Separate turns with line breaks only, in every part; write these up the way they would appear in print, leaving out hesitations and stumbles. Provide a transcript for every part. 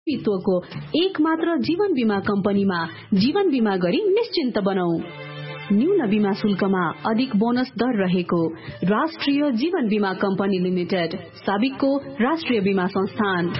स्वामित्वको एक मात्र जीवन बीमा कम्पनीमा जीवन बीमा गरी निश्चिन्त बनौ। न्यून बीमा शुल्कमा अधिक बोनस दर रहेको राष्ट्रिय जीवन बीमा कम्पनी लिमिटेड, साबिकको राष्ट्रिय बीमा संस्थान।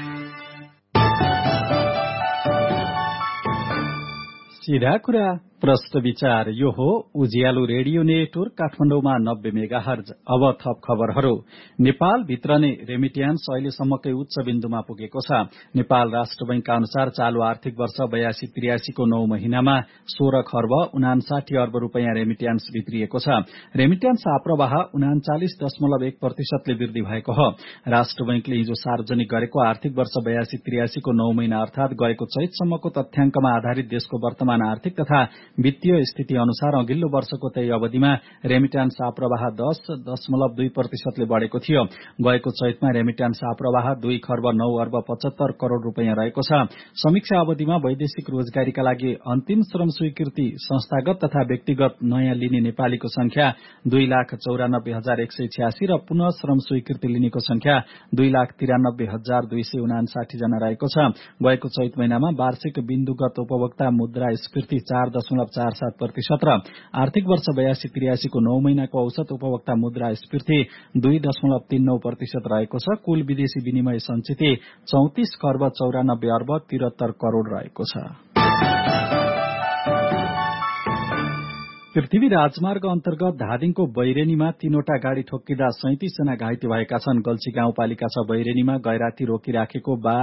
सीधा कुरा प्रश्न विचार। यो हो उज्यालो रेडियो नेटवर्क काठमाडौँमा 90 मेगाहर्ज। अब थप खबरहरू। नेपाल भित्र नै रेमिट्यान्स अहिलेसम्मकै उच्च बिन्दुमा पुगेको छ। नेपाल राष्ट्र बैंकका अनुसार चालू आर्थिक वर्ष 82-83 को 9 महिनामा 16 खर्ब 59 अर्ब रुपैयाँ रेमिट्यान्स भित्रिएको छ। रेमिट्यान्स आप्रवाह 39.1% ले वृद्धि भएको हो। राष्ट्र बैंकले हिजो सार्वजनिक गरेको आर्थिक वर्ष 82-83 को 9 महिना अर्थात गएको चैतसम्मको तथ्याङ्कमा आधारित देशको वर्तमान आर्थिक तथा वित्तीय स्थिति अनुसार अघिल्लो वर्षको त्यही अवधिमा रेमिट्यान्स आप्रवाह 10.2% ले बढ़ेको थियो। गएको चैतमा रेमिट्यान्स आप्रवाह 2 खर्ब 9 अर्ब 75 करोड़ रुपैयाँ रहेको छ। समीक्षा अवधिमा वैदेशिक रोजगारीका लागि अन्तिम श्रम स्वीकृति संस्थागत तथा व्यक्तिगत नयाँ लिने नेपालीको संख्या 2,94,186 र पुनः श्रम स्वीकृति लिनेको संख्या 2,93,259 जना रहेको छ। गएको चैत महिनामा वार्षिक बिन्दुगत उपभोक्ता मुद्रास्फीति 4.47% र आर्थिक वर्ष 82-83 को 9 महिनाको औसत उपभोक्ता मुद्रास्फीति 2.39% रहेको छ। कुल विदेशी विनिमय सञ्चित 34 खर्ब 94 अर्ब 73 करोड़ रहेको छ। पृथ्वी राजमार्ग अन्तर्गत धादिङको बैरेनीमा 3वटा गाड़ी ठोक्किँदा 37 जना घाइते भएका छन्। गल्छी गाउँपालिका छ बैरेनीमा गैराती रोकिराखेको बा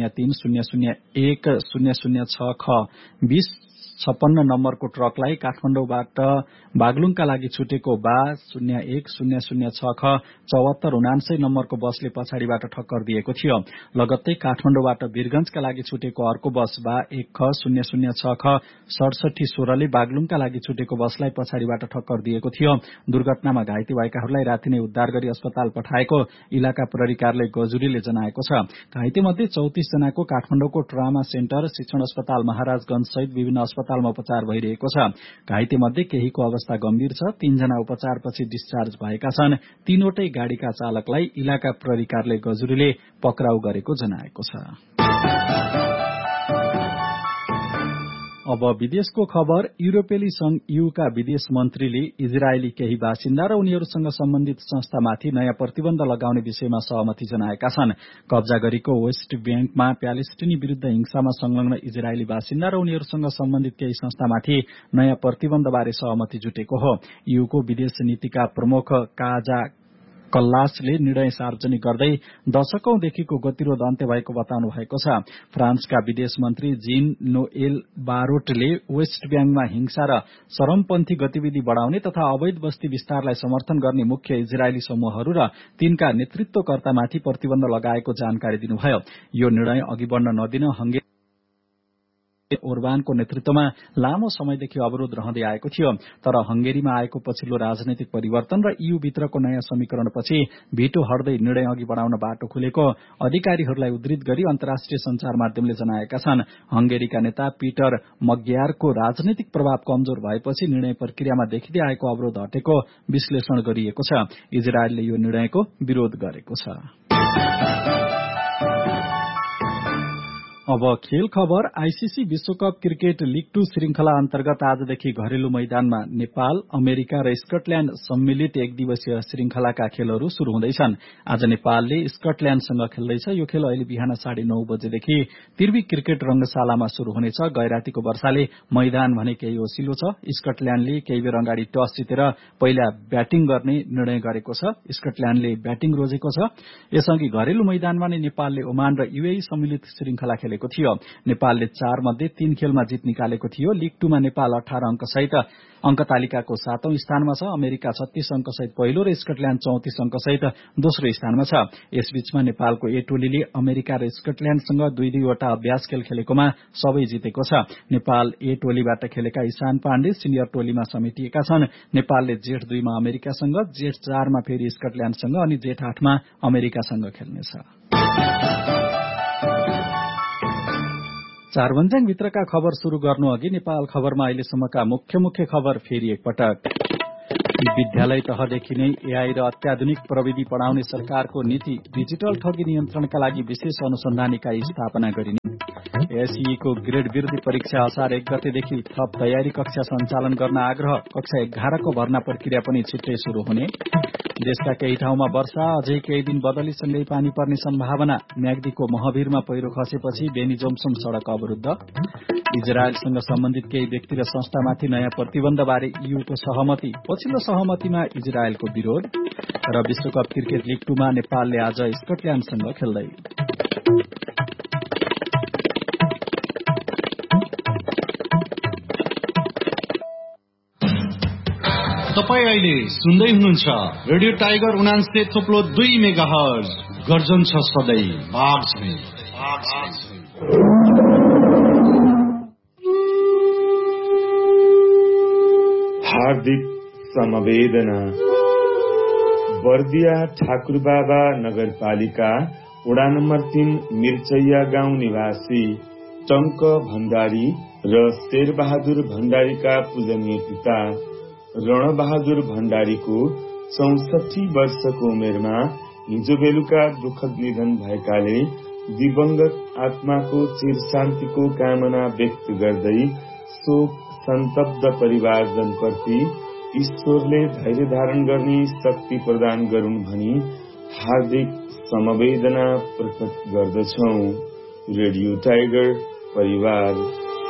03-001-006 ख 2056 नम्बरको ट्रकलाई काठमाडौँबाट बागलुङका लागि छुटेको बा 01-006 ख 74-79 नम्बरको बसले पछाडिबाट ठक्कर दिएको थियो। लगत्तै काठमाडौँबाट वीरगंजका लागि छुटेको अर्को बस बा 1-006 ख 67-16 ले बागलुङका लागि छुटेको बसलाई पछाडिबाट ठक्कर दिएको थियो। दुर्घटनामा घाइते भएकाहरूलाई राति नै उद्धार गरी अस्पताल पठाएको इलाका प्रहरी कार्यालय गजुरीले जनाएको छ। घाइते मध्ये 34 जनाको काठमाडौँको ट्रामा सेन्टर, शिक्षण अस्पताल महाराजगंज सहित विभिन्न अस्पतालमा उपचार भइरहेको छ। घाइते मध्ये केहीको अवस्था गम्भीर छ। 3 जना उपचारपछि डिस्चार्ज भएका छन्। 3वटै गाड़ीका चालकलाई इलाका प्रहरी कार्यालय गजुरीले पक्राउ गरेको जनाएको छ। अब विदेशको खबर। युरोपेली संघ यूका विदेश मन्त्रीले इजरायली केही बासिन्दा र उनीहरूसँग सम्बन्धित संस्थामाथि नयाँ प्रतिबन्ध लगाउने विषयमा सहमति जनाएका छन्। कब्जा गरेको वेस्ट ब्याङ्कमा प्यालेस्टिनी विरूद्ध हिंसामा संलग्न इजरायली बासिन्दा र उनीहरूसँग सम्बन्धित केही संस्थामाथि नयाँ प्रतिबन्धबारे सहमति जुटेको हो। यूको विदेश नीतिका प्रमुख काजा कल्लासले निर्णय सार्वजनिक गर्दै दशकौंदेखिको गतिरोध अन्त्य भएको बताउनु भएको छ। फ्रान्सका विदेश मन्त्री जीन नोएल बारोटले वेस्ट ब्याङ्कमा हिंसा र चरमपन्थी गतिविधि बढ़ाउने तथा अवैध बस्ती विस्तारलाई समर्थन गर्ने मुख्य इजरायली समूहहरू र तिनका नेतृत्वकर्तामाथि प्रतिबन्ध लगाएको जानकारी दिनुभयो। यो निर्णय अघि बढ़न नदिन हंगेरी ओर्बानको नेतृत्वमा लामो समयदेखि अवरोध रहँदै आएको थियो। तर हंगेरीमा आएको पछिल्लो राजनैतिक परिवर्तन र ईयू भित्रको नयाँ समीकरणपछि भिटो हट्दै निर्णय अघि बढ़ाउन बाटो खुलेको अधिकारीहरूलाई उद्धृत गरी अन्तर्राष्ट्रिय संचार माध्यमले जनाएका छन्। हंगेरीका नेता पीटर मग्यारको राजनैतिक प्रभाव कमजोर भएपछि निर्णय प्रक्रियामा देखिँदै आएको अवरोध हटेको विश्लेषण गरिएको छ। इजरायलले यो निर्णयको विरोध गरेको छ। अब खेल खबर। आईसीसी विश्वकप क्रिकेट लीग 2 श्रृंखला अन्तर्गत आजदेखि घरेलु मैदानमा नेपाल, अमेरिका र स्कटल्याण्ड सम्मिलित एक दिवसीय श्रृंखलाका खेलहरू शुरू हुँदैछन्। आज नेपालले स्कटल्याण्डसँग खेल्दैछ। यो खेल अहिले बिहान 9:30 बजेदेखि तिर्वी क्रिकेट रंगशालामा शुरू हुनेछ। गैरातीको वर्षाले मैदान भने केही ओसिलो छ। स्कटल्याण्डले केही बेर अगाडि टस जितेर पहिला ब्याटिङ गर्ने निर्णय गरेको छ। स्कटल्याण्डले ब्याटिङ रोजेको छ। यसअघि घरेलु मैदानमा नै नेपालले ओमान र यूएई सम्मिलित श्रृंखला खेलेको थियो। नेपालले 4 मध्ये 3 खेलमा जित निकालेको थियो। लीग 2 मा नेपाल 18 अंक सहित अंक तालिकाको 7औं स्थानमा छ। अमेरिका 36 अंक सहित पहिलो र स्कटल्याण्ड 34 अंक सहित दोस्रो स्थानमा छ। यसबीचमा नेपालको ए टोलीले अमेरिका र स्कटल्याण्डसँग 2-2 वटा अभ्यास खेल खेलेकोमा सबै जितेको छ। नेपाल ए टोलीबाट खेलेका ईशान पाण्डे सिनियर टोलीमा समेटिएका छन्। नेपालले जेठ 2 मा अमेरिकासँग, जेठ 4 मा फेरि स्कटल्याण्डसँग अनि जेठ 8 मा अमेरिकासँग खेल्नेछ। चारभन्ज्याङ भित्रका खबर शुरू गर्नु अघि नेपाल खबरमा अहिलेसम्मका मुख्य खबर फेरि एकपटक। विद्यालय तहदेखि नै एआई र अत्याधुनिक प्रविधि पढाउने सरकारको नीति डिजिटल ठगी नियन्त्रणका लागि विशेष अनुसन्धान इकाई स्थापना गरिने। एसई को ग्रेड वृद्धि परीक्षा असार 1 गतेदेखि थप तयारी कक्षा सञ्चालन गर्न आग्रह। कक्षा 11 को भर्ना प्रक्रिया पनि छिट्टै शुरू हुने। देशका केही ठाउँमा वर्षा, अझै केही दिन बदलीसँगै पानी पर्ने सम्भावना। म्याग्दीको महभिरमा पहिरो खसेपछि बेनी जोम्सन सड़क अवरुद्ध। इजरायलसँग सम्बन्धित केही व्यक्ति र संस्थामाथि नयाँ प्रतिबन्धबारे ईयूको सहमति। पछिल्लो सहमतिमा इजरायलको विरोध। र विश्वकप क्रिकेट लीग 2 मा नेपालले आज स्कटल्याण्डसँग खेल्दै।
तपाईँ अहिले सुन्दै हुनुहुन्छ रेडियो टाइगर 89.2 मेगाहर्ज। गर्जन छ सधैँ बाघ छैन।
हार्दिक समवेदना। बर्दिया ठाकुरबाबा नगरपालिका वडा नम्बर 3 मिर्चैया गाउँ निवासी टंक भण्डारी र शेरबहादुर भण्डारीका पूजनीय पिता रणबहादुर भण्डारीको 64 वर्षको उमेरमा हिजो बेलुका दुःखद निधन भएकाले दिवंगत आत्माको चिर शान्तिको कामना व्यक्त गर्दै शोक सन्तप्त परिवारजनप्रति ईश्वरले धैर्य धारण गर्ने शक्ति प्रदान गरून् भनी हार्दिक समवेदना प्रकट गर्दछौं। रेडियो टाइगर परिवार।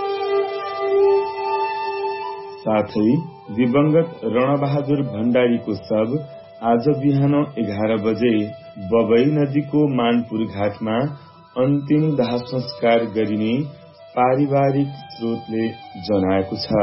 साथै दिवंगत रणबहादुर भण्डारीको शव आज बिहान 11 बजे बबई नदीको मानपुर घाटमा अन्तिम दाह संस्कार गरिने पारिवारिक स्रोतले जनाएको छ।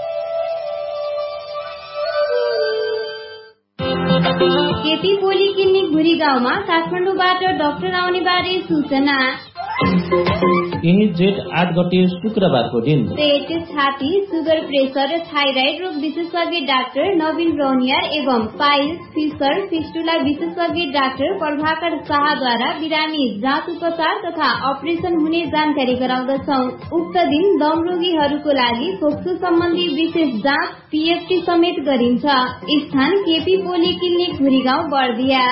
केपी पोलिक्लिनिक भुरी गाउँमा काठमाडौँबाट डाक्टर आउने बारे सूचना।
यही जेठ 8 गते शुक्रबारको दिन
पेट, छाती, सुगर, प्रेसर र थाइराइड रोग विशेषज्ञ डाक्टर नवीन रौनियार एवं पाइल्स, फिसर, फिस्टुला विशेषज्ञ डाक्टर प्रभाकर शाहद्वारा बिरामी जाँच उपचार तथा अपरेसन हुने जानकारी गराउँदछौं। उक्त दिन दम रोगीहरूको लागि फोक्सो सम्बन्धी विशेष जाँच पीएफटी समेत गरिन्छ। स्थान केपी पोलिक्लिनिक भुरीगाउँ बर्दिया।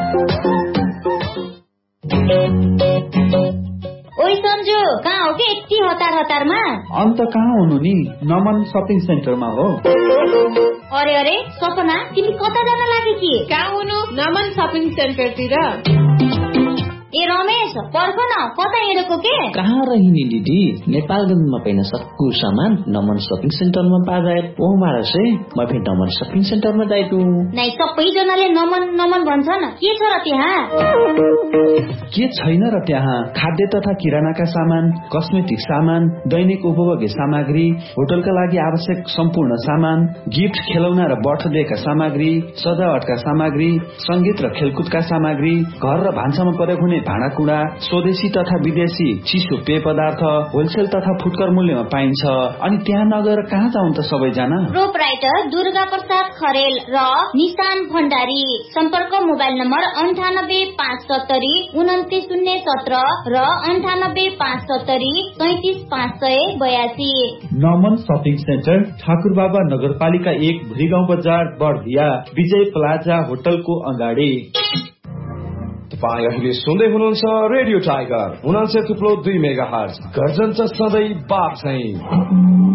ओइ सन्जु, कहाँ हो के यति हतारमा?
अन्त कहाँ हुनु नि, नमन शपिङ सेन्टरमा हो।
अरे अरे सपना, तिमी कता जान लागि कि?
कहाँ हुनु? नमन शपिङ सेन्टरतिर।
ए रमेश, पर्ख न, कता हिँडेको के?
कहाँ रहिनी दिदी, नेपालगञ्जमा पाइन सक्कु सामान नमन शपिङ सेन्टरमा पाजाए ओ मारसे म फेरि नमन शपिङ सेन्टरमा जाइतु।
नै सबैजनाले नमन भन्छन्, के छ र त्यहाँ?
के छैन र त्यहाँ? खाद्य तथा किरानाका सामान, कस्मेटिक सामान, दैनिक उपभोग्य सामग्री, होटलका लागि आवश्यक सम्पूर्ण सामान, गिफ्ट, खेलौना र बर्थडेका सामग्री, सजावटका सामग्री, संगीत र खेलकुदका सामग्री, घर र भान्सामा प्रयोग हुने भाँडाकुँडा, स्वदेशी तथा विदेशी चिसो पेय पदार्थ होलसेल तथा फुटकर मूल्यमा पाइन्छ। अनि त्यहाँ नगएर कहाँ जाउँ त सबैजना?
प्रोपराइटर दुर्गा प्रसाद खरेल र निशान भण्डारी। सम्पर्क मोबाइल नम्बर 9857093017 र 9857033582।
नमन शपिङ सेन्टर, ठाकुरबाबा नगरपालिका 1 भुरीगाउँ बजार बर्दिया, विजय प्लाजा होटलको अगाडि।
तपाईँ अहिले सुन्दै हुनुहुन्छ रेडियो टाइगर 89.2 मेगाहर्ज। गर्जन छ सधैँ बाघ छैन।